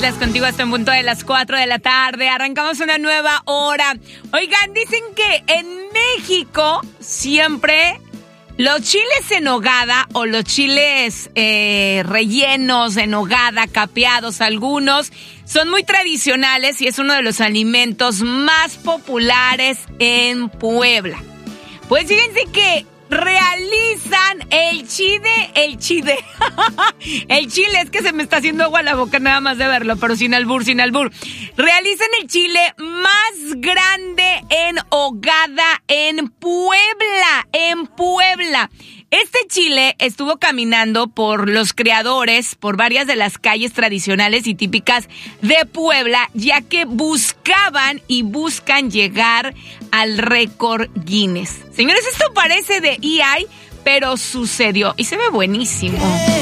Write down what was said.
Islas, contigo hasta en punto de las 4 de la tarde. Arrancamos una nueva hora. Oigan, dicen que en México siempre los chiles en nogada o los chiles rellenos en nogada, capeados algunos, son muy tradicionales y es uno de los alimentos más populares en Puebla. Pues fíjense que realizan el chile, el chile, es que se me está haciendo agua la boca nada más de verlo, pero sin albur. Realizan el chile más grande en nogada en Puebla. Este chile estuvo caminando por los creadores, por varias de las calles tradicionales y típicas de Puebla, ya que buscan llegar al récord Guinness. Señores, esto parece de EI, pero sucedió y se ve buenísimo.